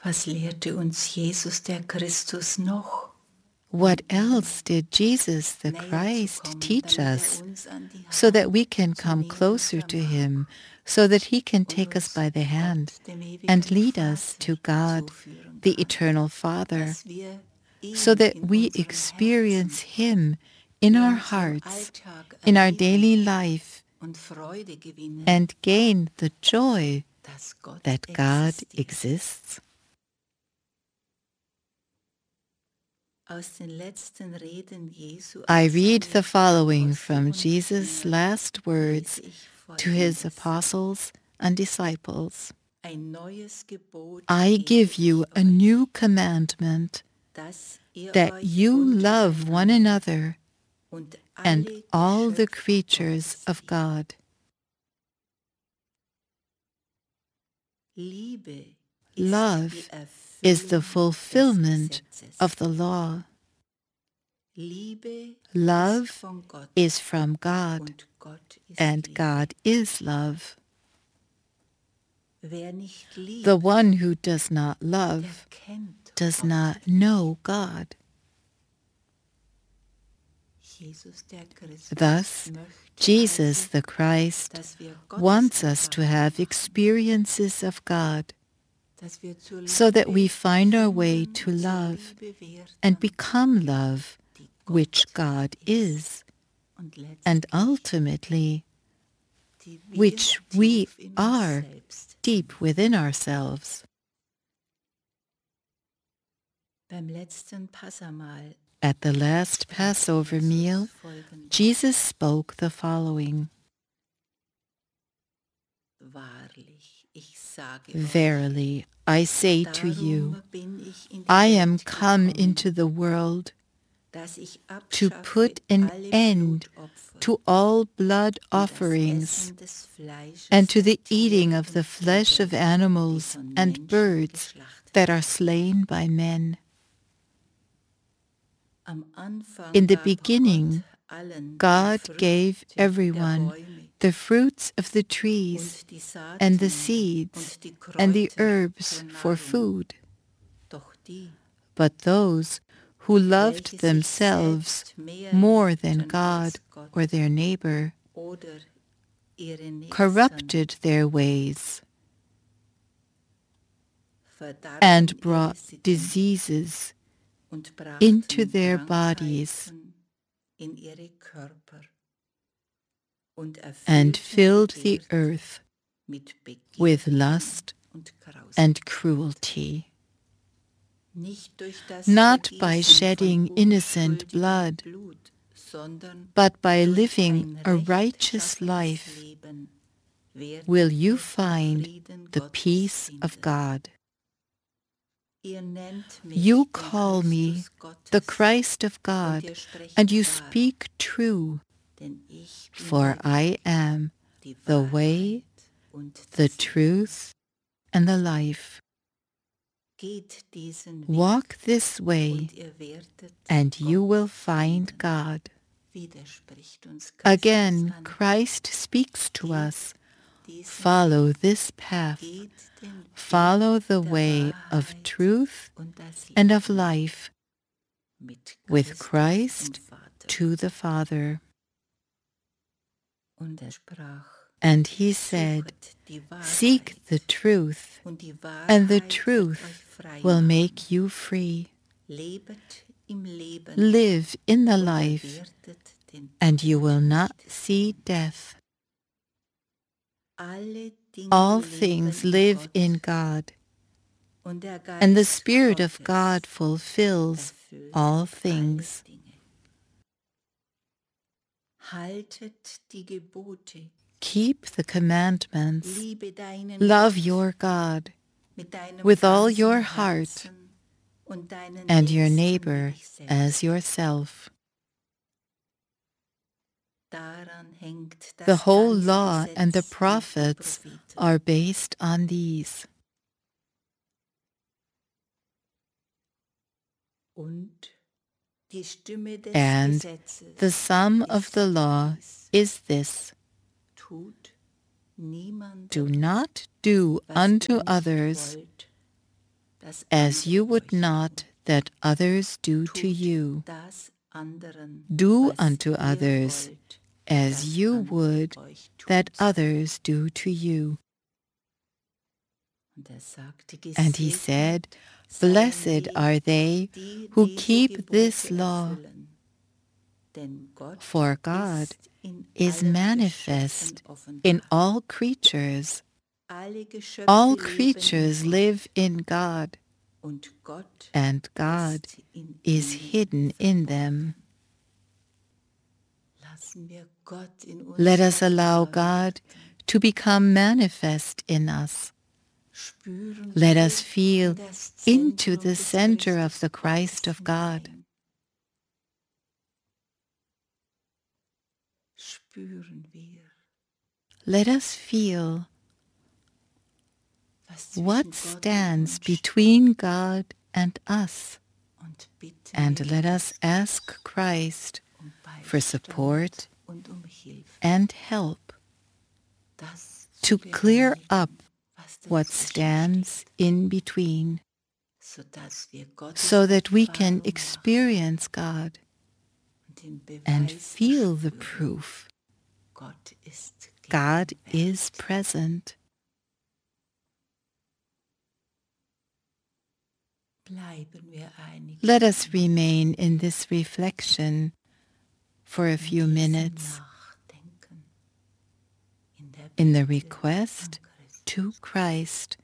Was lehrte uns Jesus der Christus noch? What else did Jesus the Christ teach us so that we can come closer to him, so that he can take us by the hand and lead us to God, the eternal Father, so that we experience him in our hearts, in our daily life, and gain the joy that God exists? I read the following from Jesus' last words to his apostles and disciples. I give you a new commandment, that you love one another and all the creatures of God. Love is the fulfillment of the law. Love is from God, and God is love. The one who does not love does not know God. Thus, Jesus the Christ wants us to have experiences of God, so that we find our way to love and become love, which God is, and ultimately, which we are deep within ourselves. At the last Passover meal, Jesus spoke the following: Verily, I say to you, I am come into the world to put an end to all blood offerings and to the eating of the flesh of animals and birds that are slain by men. In the beginning, God gave everyone the fruits of the trees and the seeds and the herbs for food. But those who loved themselves more than God or their neighbor corrupted their ways and brought diseases into their bodies and filled the earth with lust and cruelty. Not by shedding innocent blood, but by living a righteous life, will you find the peace of God. You call me the Christ of God, and you speak true, for I am the way, the truth, and the life. Walk this way, and you will find God. Again, Christ speaks to us. Follow this path. Follow the way of truth and of life, with Christ to the Father. And he said, seek the truth, and the truth will make you free. Live in the life, and you will not see death. All things live in God, and the Spirit of God fulfills all things. Keep the commandments. Love your God with all your heart, and your neighbor as yourself. The whole law and the prophets are based on these. And the sum of the law is this: do not do unto others as you would not that others do to you. das anderen, Do was unto ihr others wollt, as dass you andere would euch tun that sollen. others do to you. Und sagte, And he said, seien Blessed die, are they die who diese keep this Gebote law, erfüllen. Denn Gott for God ist in is allen manifest Geschöpfen offenbar. in all creatures. Alle Geschöpfe All leben creatures in Gott, live in God, und Gott and God ist in is ihnen hidden in them. Lassen wir Gott in uns Let us allow offenbar God werden. to become manifest in us. Spüren Let wir us feel in das into Zentrum the des center of Christus the Christ Gottes of God. hinein. Spüren wir, Let us feel was zwischen what Gott stands und uns between God and us, und bitten and wir let us Christus ask Christ for Beistand support und Hilfe, and help das to zu clear bereinigen, up was what dazwischen stands steht, in between, sodass wir Gottes so that we can Erfahrung machen experience God und den and Beweis feel the erspüren, proof Gott ist God gegenwärtig. is present. Bleiben wir einige Let us Minuten remain in this reflection for a few in diesem minutes Nachdenken, in der in the Bitte request an Christus. to Christ